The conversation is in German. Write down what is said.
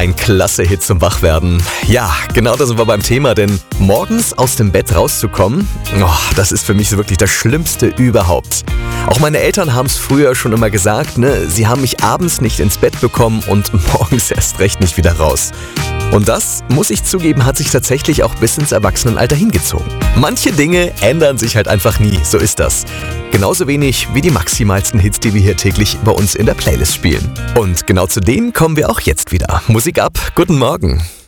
Ein klasse Hit zum Wachwerden. Ja, genau da sind wir beim Thema, denn morgens aus dem Bett rauszukommen, das ist für mich so wirklich das Schlimmste überhaupt. Auch meine Eltern haben es früher schon immer gesagt, sie haben mich abends nicht ins Bett bekommen und morgens erst recht nicht wieder raus. Und das, muss ich zugeben, hat sich tatsächlich auch bis ins Erwachsenenalter hingezogen. Manche Dinge ändern sich halt einfach nie, so ist das. Genauso wenig wie die maximalsten Hits, die wir hier täglich bei uns in der Playlist spielen. Und genau zu denen kommen wir auch jetzt wieder. Musik ab, guten Morgen.